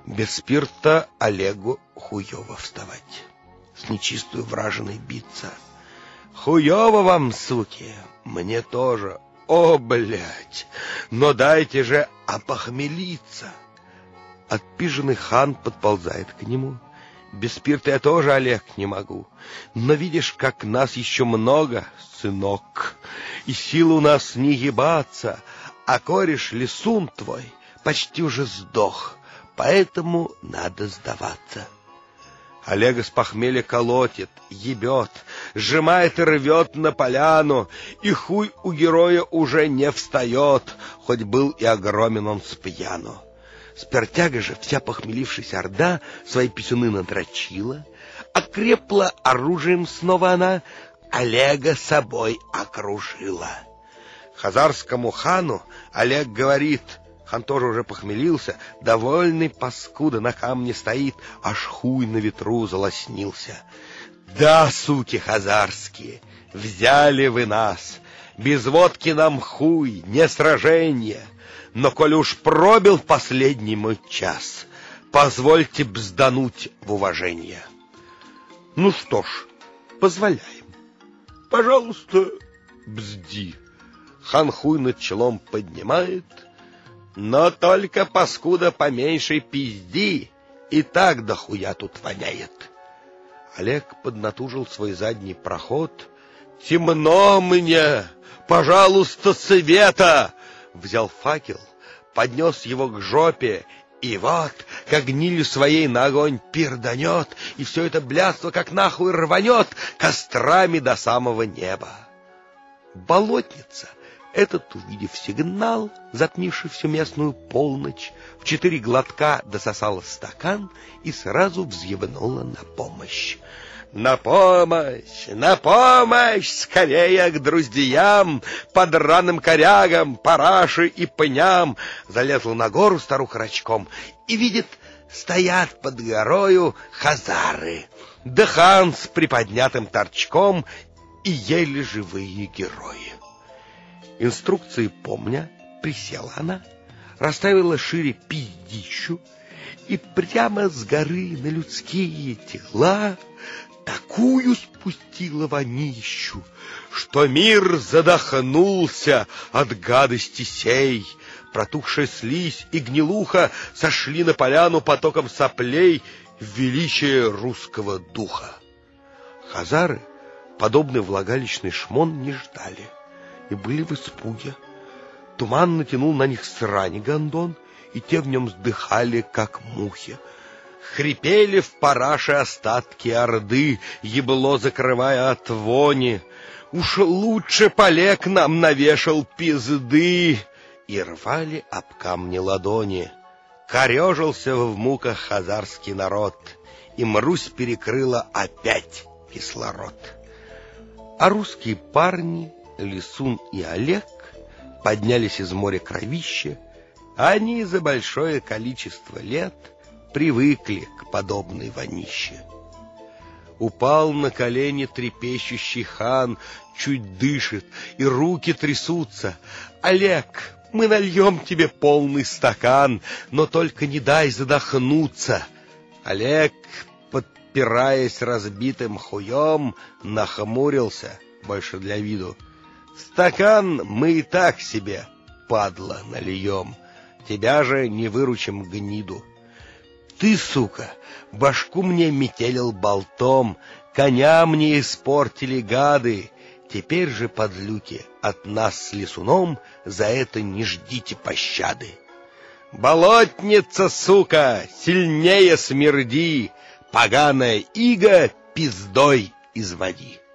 Без спирта Олегу хуёво вставать, с нечистую вражиной биться. Хуёво вам, суки, мне тоже. О, блядь, но дайте же опохмелиться. Отпиженный хан подползает к нему. Без спирта я тоже, Олег, не могу. Но видишь, как нас еще много, сынок, и сил у нас не ебаться, а кореш Лисун твой почти уже сдох, поэтому надо сдаваться. Олега с похмелья колотит, ебет, сжимает и рвет на поляну, и хуй у героя уже не встает, хоть был и огромен он с пьяну. Спиртяга же, вся похмелившись орда, свои писюны надрочила, окрепла оружием снова она, Олега собой окружила. Хазарскому хану Олег говорит, хан тоже уже похмелился, довольный паскуда на камне стоит, аж хуй на ветру залоснился. Да, суки хазарские, взяли вы нас, без водки нам хуй, не сраженье. Но коль уж пробил последний мой час, позвольте бздануть в уважение. Ну что ж, позволяем. Пожалуйста, бзди. Хан хуй над челом поднимает, но только, паскуда, поменьше пизди, и так дохуя тут воняет. Олег поднатужил свой задний проход. Темно мне, пожалуйста, света! Взял факел, поднес его к жопе, и вот, как гнилью своей на огонь перданет, и все это блядство как нахуй рванет кострами до самого неба. Болотница, этот, увидев сигнал, затмивший всю местную полночь, в 4 глотка дососала стакан и сразу взъебнула на помощь. На помощь, скорее к друзьям, под раным корягам, параши и пням. Залезла на гору старуха рачком и видит, стоят под горою хазары, да хан с приподнятым торчком и еле живые герои. Инструкции помня, присела она, расставила шире пиздищу и прямо с горы на людские тела такую спустила вонищу, что мир задохнулся от гадости сей. Протухшая слизь и гнилуха сошли на поляну потоком соплей в величие русского духа. Хазары подобный влагалищный шмон не ждали и были в испуге. Туман натянул на них срань гондон, и те в нем вздыхали, как мухи. Хрипели в параше остатки орды, ебло закрывая от вони. Уж лучше Олег нам навешал пизды, и рвали об камни ладони. Корежился в муках хазарский народ, и Мрусь перекрыла опять кислород. А русские парни, Лисун и Олег, поднялись из моря кровища. Они за большое количество лет привыкли к подобной вонище. Упал на колени трепещущий хан, чуть дышит, и руки трясутся. Олег, мы нальем тебе полный стакан, но только не дай задохнуться. Олег, подпираясь разбитым хуем, нахмурился, больше для виду. Стакан мы и так себе, падла, нальем. Тебя же не выручим, гниду. Ты, сука, башку мне метелил болтом, коня мне испортили гады. Теперь же, подлюки, от нас с Лисуном за это не ждите пощады. Болотница, сука, сильнее смерди, поганая ига пиздой изводи.